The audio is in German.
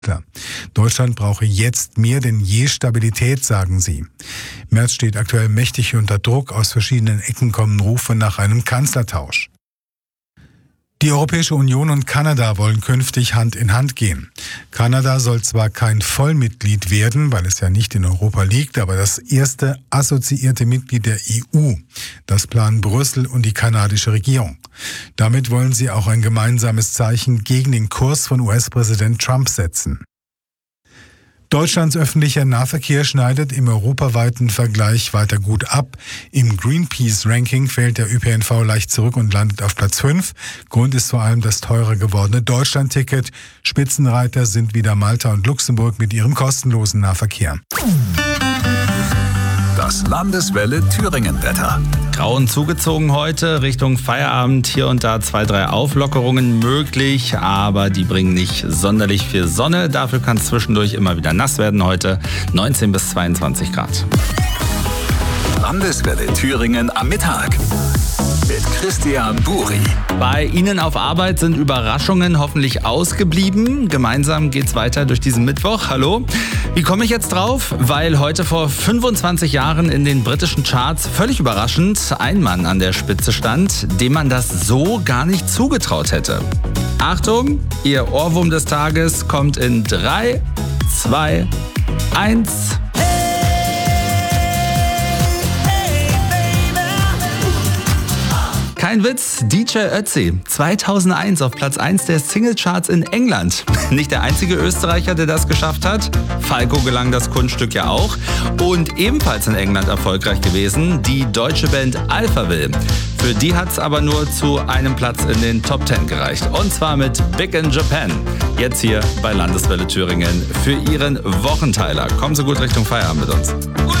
Deutschland brauche jetzt mehr denn je Stabilität, sagen sie. Merz steht aktuell mächtig unter Druck. Aus verschiedenen Ecken kommen Rufe nach einem Kanzlertausch. Die Europäische Union und Kanada wollen künftig Hand in Hand gehen. Kanada soll zwar kein Vollmitglied werden, weil es ja nicht in Europa liegt, aber das erste assoziierte Mitglied der EU. Das planen Brüssel und die kanadische Regierung. Damit wollen sie auch ein gemeinsames Zeichen gegen den Kurs von US-Präsident Trump setzen. Deutschlands öffentlicher Nahverkehr schneidet im europaweiten Vergleich weiter gut ab. Im Greenpeace-Ranking fällt der ÖPNV leicht zurück und landet auf Platz 5. Grund ist vor allem das teurer gewordene Deutschland-Ticket. Spitzenreiter sind wieder Malta und Luxemburg mit ihrem kostenlosen Nahverkehr. Das Landeswelle Thüringen-Wetter. Grau und zugezogen heute, Richtung Feierabend, hier und da 2-3 Auflockerungen möglich, aber die bringen nicht sonderlich viel Sonne. Dafür kann es zwischendurch immer wieder nass werden heute, 19 bis 22 Grad. Landeswelle Thüringen am Mittag mit Christian Buri. Bei Ihnen auf Arbeit sind Überraschungen hoffentlich ausgeblieben. Gemeinsam geht's weiter durch diesen Mittwoch. Hallo. Wie komme ich jetzt drauf? Weil heute vor 25 Jahren in den britischen Charts völlig überraschend ein Mann an der Spitze stand, dem man das so gar nicht zugetraut hätte. Achtung, Ihr Ohrwurm des Tages kommt in 3, 2, 1... Kein Witz, DJ Ötzi, 2001 auf Platz 1 der Singlecharts in England. Nicht der einzige Österreicher, der das geschafft hat. Falco gelang das Kunststück ja auch. Und ebenfalls in England erfolgreich gewesen, die deutsche Band Alphaville. Für die hat es aber nur zu einem Platz in den Top 10 gereicht. Und zwar mit Big in Japan. Jetzt hier bei Landeswelle Thüringen für Ihren Wochenteiler. Kommen Sie gut Richtung Feierabend mit uns.